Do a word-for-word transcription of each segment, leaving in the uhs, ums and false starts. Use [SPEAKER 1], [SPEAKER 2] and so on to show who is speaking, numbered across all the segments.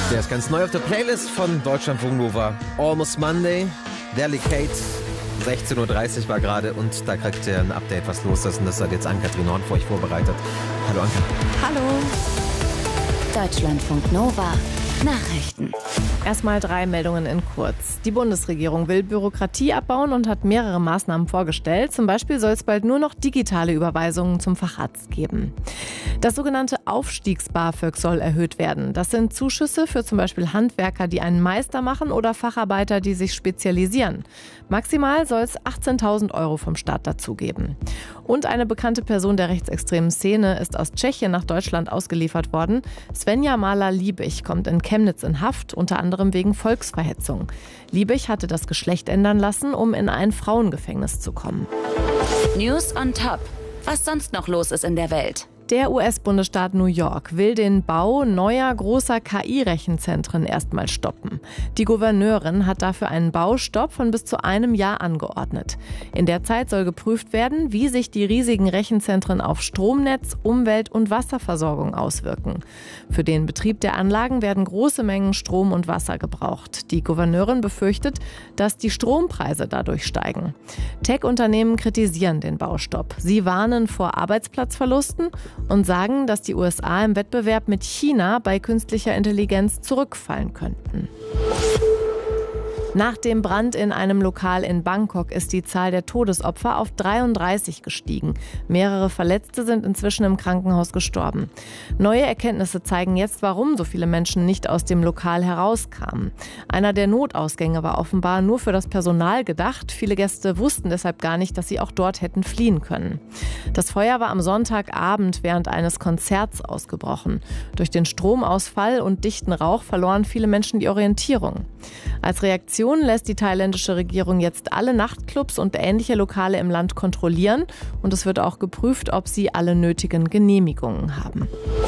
[SPEAKER 1] Der ist ganz neu auf der Playlist von Deutschlandfunk Nova. Almost Monday, Delicate, sechzehn Uhr dreißig war gerade und da kriegt ihr ein Update, was los ist. Und das hat jetzt Ann-Kathrin Horn für euch vorbereitet. Hallo Anka.
[SPEAKER 2] Hallo. Deutschlandfunk Nova. Nachrichten.
[SPEAKER 3] Erstmal drei Meldungen in kurz. Die Bundesregierung will Bürokratie abbauen und hat mehrere Maßnahmen vorgestellt. Zum Beispiel soll es bald nur noch digitale Überweisungen zum Facharzt geben. Das sogenannte Aufstiegs-BAföG soll erhöht werden. Das sind Zuschüsse für zum Beispiel Handwerker, die einen Meister machen oder Facharbeiter, die sich spezialisieren. Maximal soll es achtzehntausend Euro vom Staat dazugeben. Und eine bekannte Person der rechtsextremen Szene ist aus Tschechien nach Deutschland ausgeliefert worden. Svenja Mahler-Liebig kommt in Chemnitz in Haft, unter anderem wegen Volksverhetzung. Liebig hatte das Geschlecht ändern lassen, um in ein Frauengefängnis zu kommen.
[SPEAKER 2] News on top. Was sonst noch los ist in der Welt.
[SPEAKER 3] Der U S-Bundesstaat New York will den Bau neuer großer K I-Rechenzentren erstmal stoppen. Die Gouverneurin hat dafür einen Baustopp von bis zu einem Jahr angeordnet. In der Zeit soll geprüft werden, wie sich die riesigen Rechenzentren auf Stromnetz, Umwelt und Wasserversorgung auswirken. Für den Betrieb der Anlagen werden große Mengen Strom und Wasser gebraucht. Die Gouverneurin befürchtet, dass die Strompreise dadurch steigen. Tech-Unternehmen kritisieren den Baustopp. Sie warnen vor Arbeitsplatzverlusten und sagen, dass die U S A im Wettbewerb mit China bei künstlicher Intelligenz zurückfallen könnten. Nach dem Brand in einem Lokal in Bangkok ist die Zahl der Todesopfer auf dreiunddreißig gestiegen. Mehrere Verletzte sind inzwischen im Krankenhaus gestorben. Neue Erkenntnisse zeigen jetzt, warum so viele Menschen nicht aus dem Lokal herauskamen. Einer der Notausgänge war offenbar nur für das Personal gedacht. Viele Gäste wussten deshalb gar nicht, dass sie auch dort hätten fliehen können. Das Feuer war am Sonntagabend während eines Konzerts ausgebrochen. Durch den Stromausfall und dichten Rauch verloren viele Menschen die Orientierung. Als Reaktion lässt die thailändische Regierung jetzt alle Nachtclubs und ähnliche Lokale im Land kontrollieren und es wird auch geprüft, ob sie alle nötigen Genehmigungen haben.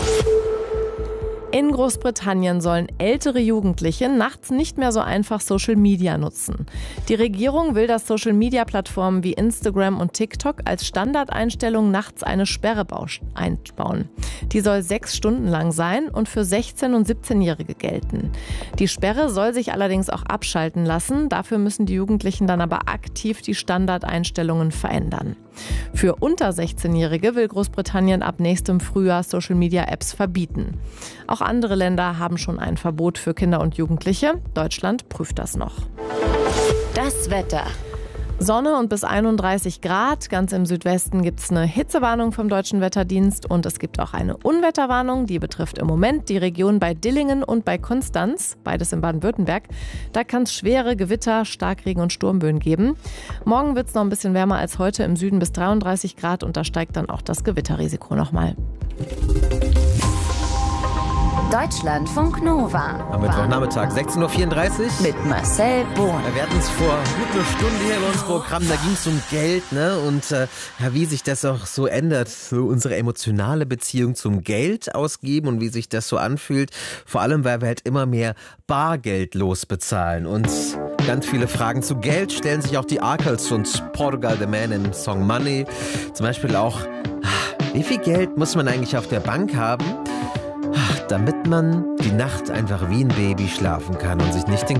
[SPEAKER 3] In Großbritannien sollen ältere Jugendliche nachts nicht mehr so einfach Social Media nutzen. Die Regierung will, dass Social Media Plattformen wie Instagram und TikTok als Standardeinstellung nachts eine Sperre einbauen. Die soll sechs Stunden lang sein und für sechzehn- und siebzehnjährige gelten. Die Sperre soll sich allerdings auch abschalten lassen. Dafür müssen die Jugendlichen dann aber aktiv die Standardeinstellungen verändern. Für unter sechzehnjährige will Großbritannien ab nächstem Frühjahr Social Media Apps verbieten. Auch andere Länder haben schon ein Verbot für Kinder und Jugendliche. Deutschland prüft das noch.
[SPEAKER 2] Das Wetter.
[SPEAKER 3] Sonne und bis einunddreißig Grad. Ganz im Südwesten gibt es eine Hitzewarnung vom Deutschen Wetterdienst und es gibt auch eine Unwetterwarnung. Die betrifft im Moment die Region bei Dillingen und bei Konstanz, beides in Baden-Württemberg. Da kann es schwere Gewitter, Starkregen und Sturmböen geben. Morgen wird es noch ein bisschen wärmer als heute, im Süden bis dreiunddreißig Grad und da steigt dann auch das Gewitterrisiko nochmal.
[SPEAKER 2] Deutschlandfunk Nova.
[SPEAKER 1] Am Mittwochnachmittag, sechzehn Uhr vierunddreißig.
[SPEAKER 2] Mit Marcel Bohn.
[SPEAKER 1] Wir hatten es vor gut einer Stunde hier in unserem Programm, da ging es um Geld, ne? Und äh, ja, wie sich das auch so ändert, so unsere emotionale Beziehung zum Geld ausgeben und wie sich das so anfühlt. Vor allem, weil wir halt immer mehr bargeldlos bezahlen. Und ganz viele Fragen zu Geld stellen sich auch die Arkels und Portugal the Man im Song Money. Zum Beispiel auch, wie viel Geld muss man eigentlich auf der Bank haben, damit man die Nacht einfach wie ein Baby schlafen kann und sich nicht den